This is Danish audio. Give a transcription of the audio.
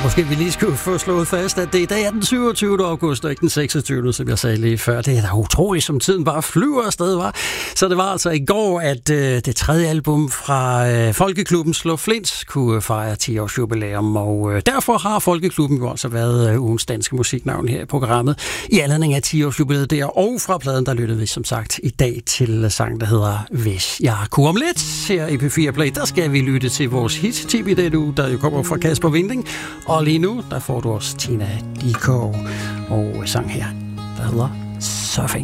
Måske vi lige skulle få slået fast, at det i dag er den 27. august, og ikke den 26., som jeg sagde lige før. Det er da utroligt, som tiden bare flyver afsted, var. Så det var altså i går, at det tredje album fra Folkeklubben Slå Flint kunne fejre 10 års jubilæum, og derfor har Folkeklubben jo altså været ugens danske musiknavn her i programmet i anledning af 10 års jubilæet der, og fra pladen, der lyttede vi som sagt i dag til sang, der hedder Hvis jeg kunne om lidt. Her i P4 Play, der skal vi lytte til vores hit-tip i den uge, der jo kommer fra Kasper Winding. Og lige nu, der får du også Tina Dickow og sang her, der hedder Surfing.